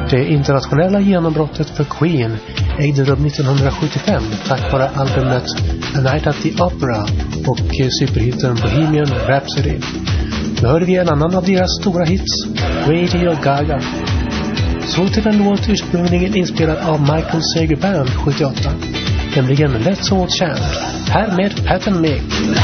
Det internationella genombrottet för Queen ägde rum 1975 tack vare albumet A Night at the Opera och superhitten Bohemian Rhapsody. Nu hörde vi en annan av deras stora hits, Radio Gaga. Så till en låt ursprungligen inspelad av Michael Sager Band 78, nämligen Let's Hold Chant, här med Pat and Mick.